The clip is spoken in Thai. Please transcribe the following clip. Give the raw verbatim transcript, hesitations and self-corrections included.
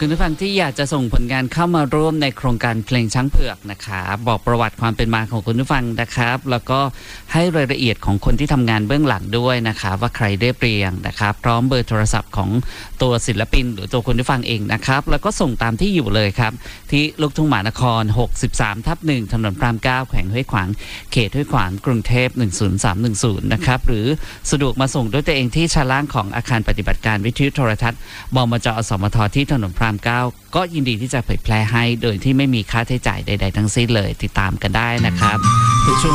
คุณผู้ฟังที่อยากจะส่งผลงานเข้ามาร่วมในโครงการเพลงช้างเผือกนะครับบอกประวัติความเป็นมาของคุณผู้ฟังนะครับแล้วก็ให้รายละเอียดของคนที่ทำงานเบื้องหลังด้วยนะครับว่าใครได้เรียงนะครับพร้อมเบอร์โทรศัพท์ของตัวศิลปินหรือตัวคุณผู้ฟังเองนะครับแล้วก็ส่งตามที่อยู่เลยครับที่ลูกทุ่งมหานครหกสิบสามทับหนึ่งถนนพระรามเก้าแขวงห้วยขวางเขตห้วยขวางกรุงเทพหนึ่งศูนย์สามหนึ่งศูนย์นะครับหรือสะดวกมาส่งด้วยตัวเองที่ชั้นล่างของอาคารปฏิบัติการวิทยุโทรทัศน์บมจ.อสมทที่ถนนพระรามเก้าก็ยินดีที่จะเผยแพร่ให้โดยที่ไม่มีค่าใช้จ่ายใดๆทั้งสิ้นเลยติดตามกันได้นะครับทุกช่วง